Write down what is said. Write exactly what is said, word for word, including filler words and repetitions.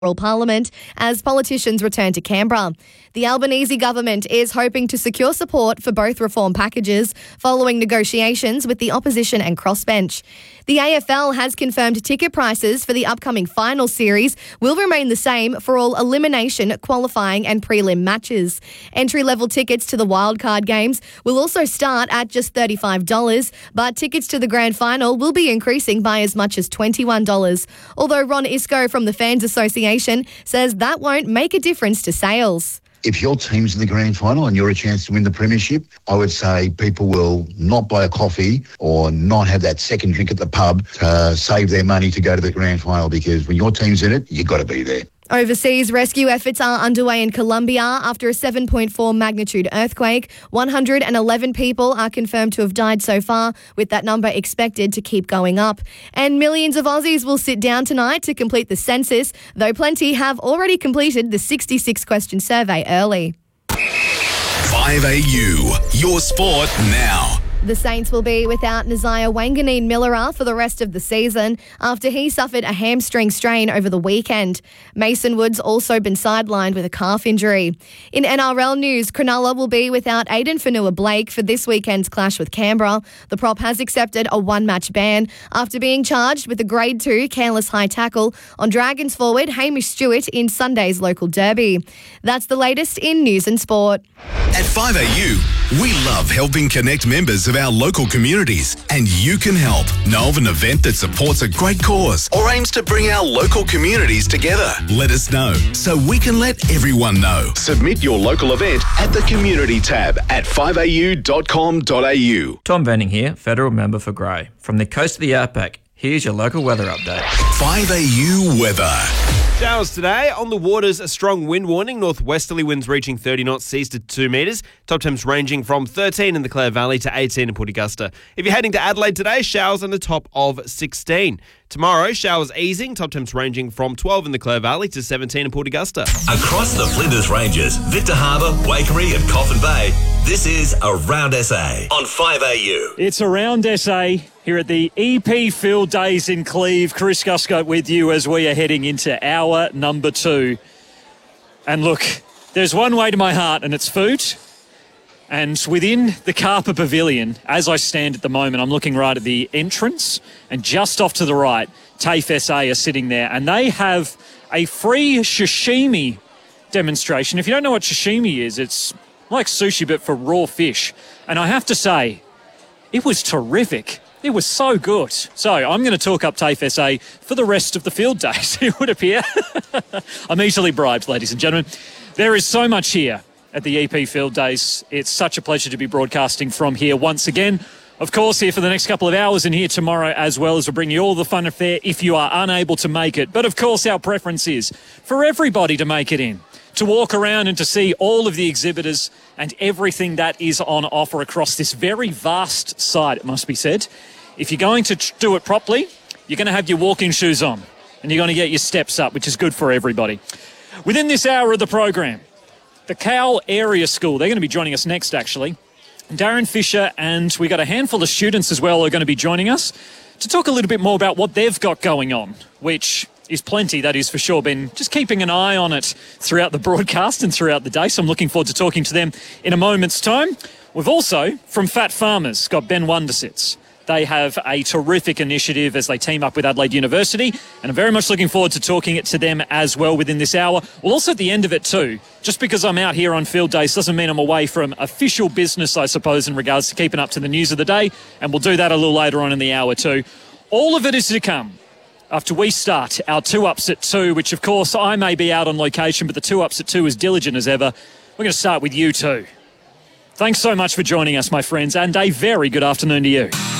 Parliament as politicians return to Canberra. The Albanese government is hoping to secure support for both reform packages following negotiations with the opposition and crossbench. The A F L has confirmed ticket prices for the upcoming final series will remain the same for all elimination, qualifying and prelim matches. Entry-level tickets to the wildcard games will also start at just thirty-five dollars, but tickets to the grand final will be increasing by as much as twenty-one dollars. Although Ron Isco from the Fans Association says that won't make a difference to sales. If your team's in the grand final and you're a chance to win the premiership, I would say people will not buy a coffee or not have that second drink at the pub to save their money to go to the grand final, because when your team's in it, you've got to be there. Overseas rescue efforts are underway in Colombia after a seven point four magnitude earthquake. one hundred eleven people are confirmed to have died so far, with that number expected to keep going up. And millions of Aussies will sit down tonight to complete the census, though plenty have already completed the sixty-six question survey early. five A U, your sport now. The Saints will be without Nasiah Wanganeen-Milera for the rest of the season after he suffered a hamstring strain over the weekend. Mason Wood's also been sidelined with a calf injury. In N R L news, Cronulla will be without Aiden Fanua-Blake for this weekend's clash with Canberra. The prop has accepted a one-match ban after being charged with a Grade two careless high tackle on Dragons forward Hamish Stewart in Sunday's local derby. That's the latest in news and sport. At five A U, we love helping connect members of our local communities, and you can help. Know of an event that supports a great cause or aims to bring our local communities together? Let us know so we can let everyone know. Submit your local event at the Community tab at five a u dot com dot a u. Tom Venning here, Federal Member for Grey. From the coast of the Outback, here's your local weather update. five A U weather. Showers today. On the waters, a strong wind warning. Northwesterly winds reaching thirty knots, seas to two metres. Top temps ranging from thirteen in the Clare Valley to eighteen in Port Augusta. If you're heading to Adelaide today, showers on the top of sixteen. Tomorrow, showers easing. Top temps ranging from twelve in the Clare Valley to seventeen in Port Augusta. Across the Flinders Ranges, Victor Harbour, Waikerie and Coffin Bay, this is Around S A on five A U. It's Around S A here at the E P Field Days in Cleve. Chris Guscoat with you as we are heading into hour number two. And look, there's one way to my heart, and it's food. And within the Carper Pavilion, as I stand at the moment, I'm looking right at the entrance, and just off to the right, TAFE S A are sitting there, and they have a free sashimi demonstration. If you don't know what sashimi is, it's like sushi but for raw fish. And I have to say, it was terrific. It was so good. So I'm going to talk up TAFE S A for the rest of the field days, it would appear. I'm easily bribed, ladies and gentlemen. There is so much here at the E P Field Days. It's such a pleasure to be broadcasting from here once again. Of course, here for the next couple of hours and here tomorrow as well, as we'll bring you all the fun affair if you are unable to make it. But of course, our preference is for everybody to make it in, to walk around and to see all of the exhibitors and everything that is on offer across this very vast site, it must be said. If you're going to do it properly, you're going to have your walking shoes on and you're going to get your steps up, which is good for everybody. Within this hour of the program, the Cowell Area School, they're going to be joining us next, actually. Darren Fisher, and we got a handful of students as well who are going to be joining us to talk a little bit more about what they've got going on, which is plenty, that is for sure. Been just keeping an eye on it throughout the broadcast and throughout the day, so I'm looking forward to talking to them in a moment's time. We've also, from Fat Farmers, got Ben Wondersits. They have a terrific initiative as they team up with Adelaide University, and I'm very much looking forward to talking it to them as well within this hour. Well, also at the end of it too, just because I'm out here on field days doesn't mean I'm away from official business, I suppose, in regards to keeping up to the news of the day, and we'll do that a little later on in the hour too. All of it is to come after we start our two ups at two, which of course I may be out on location, but the two ups at two is diligent as ever. We're going to start with you two. Thanks so much for joining us, my friends, and a very good afternoon to you.